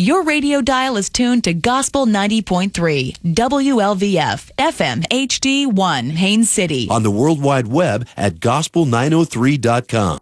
Your radio dial is tuned to Gospel 90.3, WLVF, FM HD1, Haines City. On the World Wide Web at gospel903.com.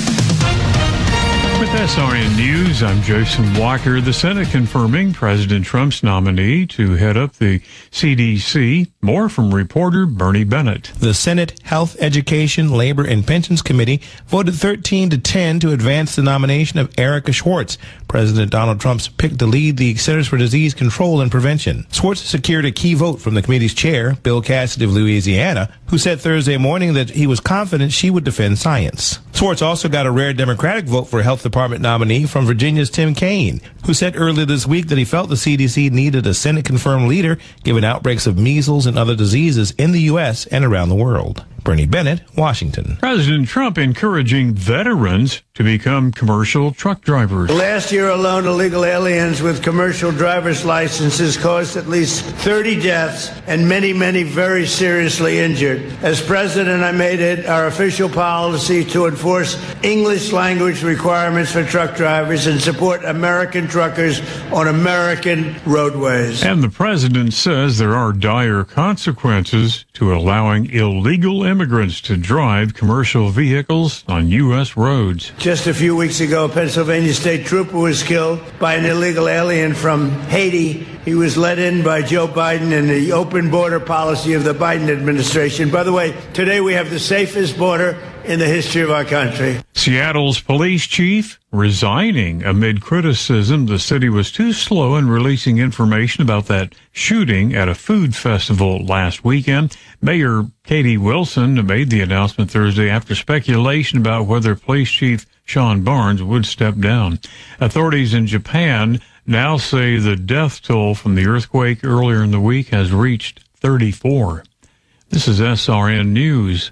With SRN News, I'm Jason Walker. The Senate confirming President Trump's nominee to head up the CDC. More from reporter Bernie Bennett. The Senate Health, Education, Labor, and Pensions Committee voted 13-10 to advance the nomination of Erica Schwartz, President Donald Trump's pick to lead the Centers for Disease Control and Prevention. Schwartz secured a key vote from the committee's chair, Bill Cassidy of Louisiana, who said Thursday morning that he was confident she would defend science. Schwartz also got a rare Democratic vote for Health Department nominee from Virginia's Tim Kaine, who said earlier this week that he felt the CDC needed a Senate-confirmed leader given outbreaks of measles and other diseases in the U.S. and around the world. Bernie Bennett, Washington. President Trump encouraging veterans to become commercial truck drivers. Last year alone, illegal aliens with commercial driver's licenses caused at least 30 deaths and many, many very seriously injured. As president, I made it our official policy to enforce English language requirements for truck drivers and support American truckers on American roadways. And the president says there are dire consequences to allowing illegal immigrants to drive commercial vehicles on U.S. roads. Just a few weeks ago, a Pennsylvania state trooper was killed by an illegal alien from Haiti. He was let in by Joe Biden and the open border policy of the Biden administration. By the way, today we have the safest border in the history of our country. Seattle's police chief resigning amid criticism the city was too slow in releasing information about that shooting at a food festival last weekend. Mayor Katie Wilson made the announcement Thursday after speculation about whether police chief Sean Barnes would step down. Authorities in Japan now say the death toll from the earthquake earlier in the week has reached 34. This is SRN News.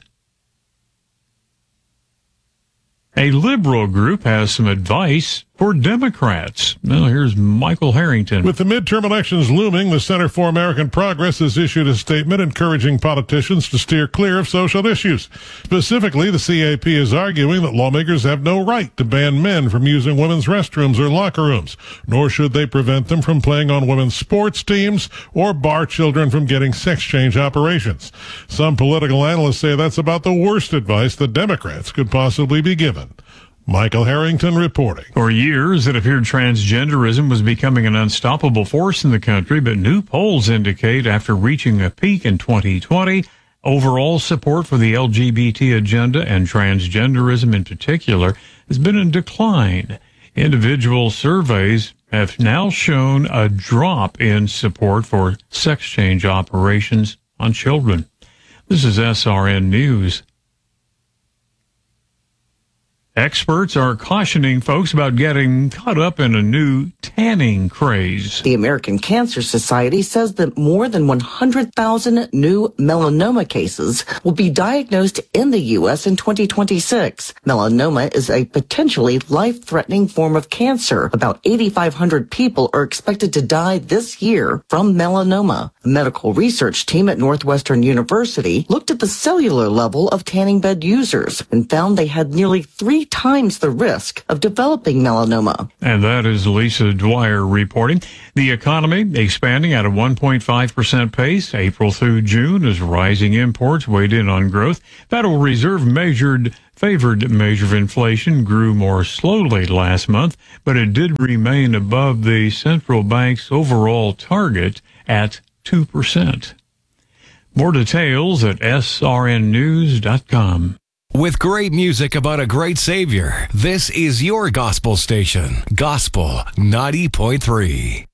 A liberal group has some advice for Democrats. Now, here's Michael Harrington. With the midterm elections looming, the Center for American Progress has issued a statement encouraging politicians to steer clear of social issues. Specifically, the CAP is arguing that lawmakers have no right to ban men from using women's restrooms or locker rooms, nor should they prevent them from playing on women's sports teams or bar children from getting sex change operations. Some political analysts say that's about the worst advice the Democrats could possibly be given. Michael Harrington reporting. For years, it appeared transgenderism was becoming an unstoppable force in the country, but new polls indicate after reaching a peak in 2020, overall support for the LGBT agenda and transgenderism in particular has been in decline. Individual surveys have now shown a drop in support for sex change operations on children. This is SRN News. Experts are cautioning folks about getting caught up in a new tanning craze. The American Cancer Society says that more than 100,000 new melanoma cases will be diagnosed in the U.S. in 2026. Melanoma is a potentially life-threatening form of cancer. About 8,500 people are expected to die this year from melanoma. A medical research team at Northwestern University looked at the cellular level of tanning bed users and found they had nearly 3 times the risk of developing melanoma. And that is Lisa Dwyer reporting. The economy expanding at a 1.5% pace April through June as rising imports weighed in on growth. Federal Reserve favored measure of inflation grew more slowly last month, but it did remain above the central bank's overall target at 2%. More details at srnnews.com. With great music about a great Savior, this is your gospel station, Gospel 90.3.